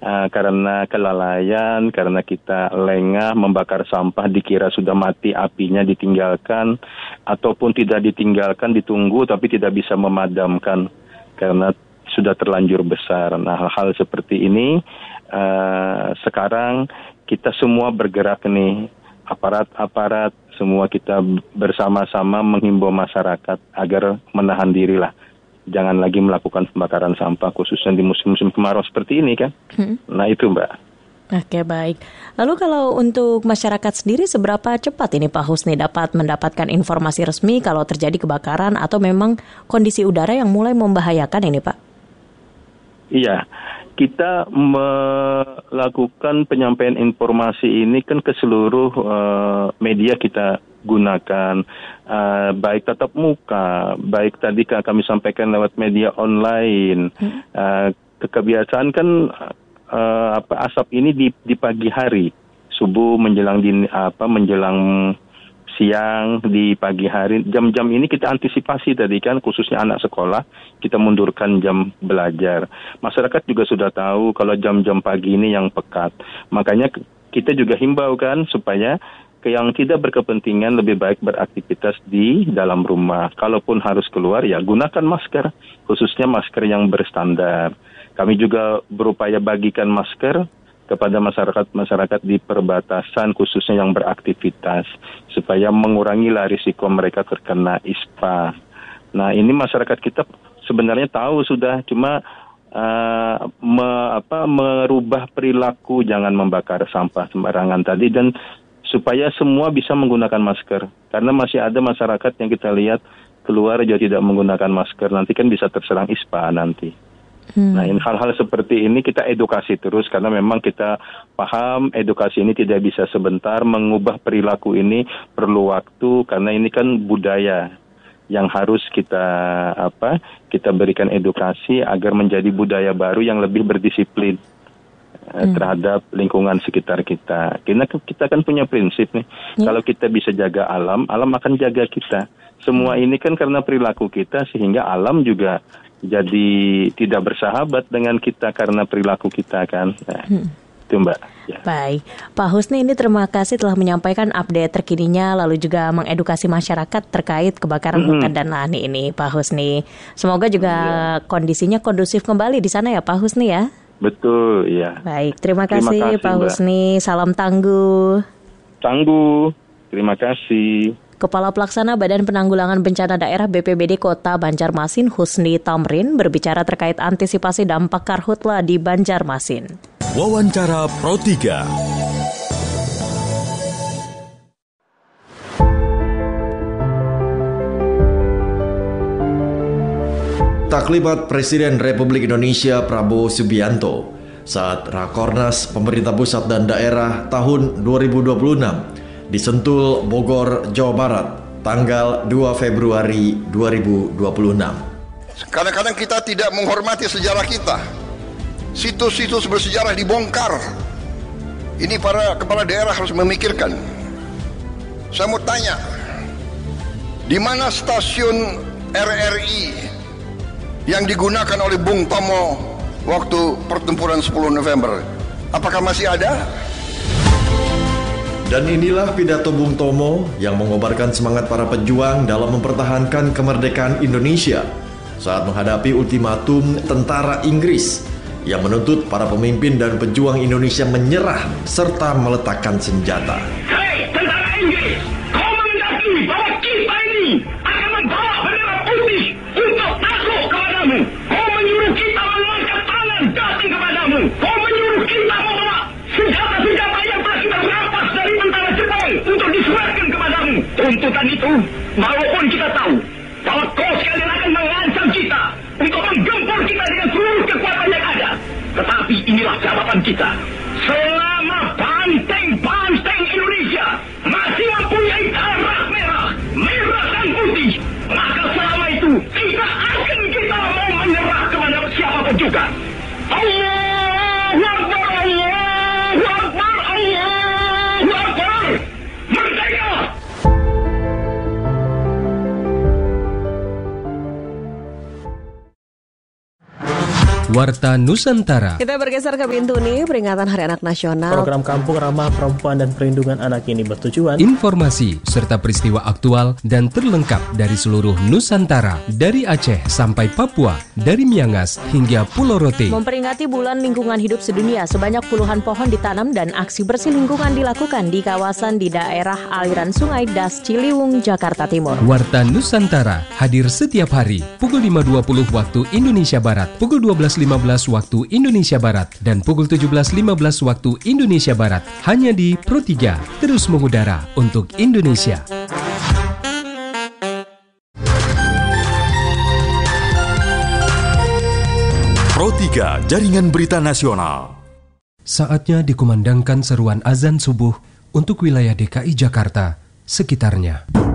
karena kelalaian, karena kita lengah membakar sampah, dikira sudah mati apinya, ditinggalkan, ataupun tidak ditinggalkan, ditunggu tapi tidak bisa memadamkan karena sudah terlanjur besar. Nah, hal-hal seperti ini sekarang kita semua bergerak nih, aparat-aparat semua kita bersama-sama menghimbau masyarakat agar menahan diri lah. Jangan lagi melakukan pembakaran sampah khususnya di musim-musim kemarau seperti ini kan. Nah itu Mbak. Oke, baik. Lalu kalau untuk masyarakat sendiri seberapa cepat ini Pak Husni dapat mendapatkan informasi resmi kalau terjadi kebakaran atau memang kondisi udara yang mulai membahayakan ini Pak? Iya, kita melakukan penyampaian informasi ini kan ke seluruh media kita gunakan, baik tatap muka, baik tadi kami sampaikan lewat media online. Kebiasaan kan asap ini di pagi hari, subuh menjelang menjelang siang, di pagi hari, jam-jam ini kita antisipasi tadi kan, khususnya anak sekolah, kita mundurkan jam belajar. Masyarakat juga sudah tahu kalau jam-jam pagi ini yang pekat. Makanya kita juga himbau kan, supaya yang tidak berkepentingan lebih baik beraktivitas di dalam rumah. Kalaupun harus keluar, ya gunakan masker, khususnya masker yang berstandar. Kami juga berupaya bagikan masker kepada masyarakat di perbatasan khususnya yang beraktivitas supaya mengurangilah risiko mereka terkena ISPA. Nah, ini masyarakat kita sebenarnya tahu sudah, cuma merubah perilaku, jangan membakar sampah sembarangan tadi, dan supaya semua bisa menggunakan masker. Karena masih ada masyarakat yang kita lihat keluar juga tidak menggunakan masker, nanti kan bisa terserang ISPA nanti. Nah, hal-hal seperti ini kita edukasi terus karena memang kita paham edukasi ini tidak bisa sebentar, mengubah perilaku ini perlu waktu karena ini kan budaya yang harus kita berikan edukasi agar menjadi budaya baru yang lebih berdisiplin terhadap lingkungan sekitar kita. Karena kita kan punya prinsip nih, kalau kita bisa jaga alam, alam akan jaga kita. Semua ini kan karena perilaku kita sehingga alam juga jadi tidak bersahabat dengan kita karena perilaku kita kan. Nah, itu Mbak. Ya. Baik, Pak Husni, ini terima kasih telah menyampaikan update terkininya lalu juga mengedukasi masyarakat terkait kebakaran hutan dan lahan ini, Pak Husni. Semoga juga kondisinya kondusif kembali di sana ya, Pak Husni ya. Betul, ya. Baik, terima kasih Pak Husni. Salam tangguh. Tangguh. Terima kasih. Kepala Pelaksana Badan Penanggulangan Bencana Daerah BPBD Kota Banjarmasin, Husni Tamrin, berbicara terkait antisipasi dampak karhutla di Banjarmasin. Wawancara Pro 3. Taklimat Presiden Republik Indonesia Prabowo Subianto saat Rakornas Pemerintah Pusat dan Daerah tahun 2026 di Sentul, Bogor, Jawa Barat, tanggal 2 Februari 2026. Kadang-kadang kita tidak menghormati sejarah kita. Situs-situs bersejarah dibongkar. Ini para kepala daerah harus memikirkan. Saya mau tanya, di mana stasiun RRI yang digunakan oleh Bung Tomo waktu pertempuran 10 November? Apakah masih ada? Dan inilah pidato Bung Tomo yang mengobarkan semangat para pejuang dalam mempertahankan kemerdekaan Indonesia saat menghadapi ultimatum tentara Inggris yang menuntut para pemimpin dan pejuang Indonesia menyerah serta meletakkan senjata. Hei, tentara Inggris, kau menghendaki bahwa kita ini akan membawa bendera putih untuk takluk kepadamu. Kau menyuruh kita mengangkat tangan datang kepadamu. Kau menyuruh kita membawa senjata-senjata yang telah kita rampas dari tentara Jepang untuk diserahkan kepadamu. Tuntutan itu, walaupun kita tahu bahwa kau sekalian akan mengancam kita untuk menggempur kita dengan seluruh kekuatan yang ada. Tetapi inilah jawaban kita. Selama banteng-banteng Indonesia masih mempunyai darah merah, merah dan putih, maka selama itu tidak akan kita mau menyerah kepada siapapun juga. Allahu Akbar, Allahu Akbar, Allahu Akbar. Merdeka! Warta Nusantara. Kita bergeser ke Bintuni, peringatan Hari Anak Nasional. Program Kampung Ramah Perempuan dan Perlindungan Anak ini bertujuan Informasi serta peristiwa aktual dan terlengkap dari seluruh Nusantara, dari Aceh sampai Papua, dari Miangas hingga Pulau Rote. Memperingati Bulan Lingkungan Hidup Sedunia, sebanyak puluhan pohon ditanam dan aksi bersih lingkungan dilakukan di kawasan di daerah aliran Sungai Das Ciliwung, Jakarta Timur. Warta Nusantara hadir setiap hari pukul 5.20 waktu Indonesia Barat, pukul 12.15 waktu Indonesia Barat, dan pukul 17.15 waktu Indonesia Barat. Hanya di Pro 3, terus mengudara untuk Indonesia. Pro 3 Jaringan Berita Nasional. Saatnya dikumandangkan seruan azan subuh untuk wilayah DKI Jakarta sekitarnya.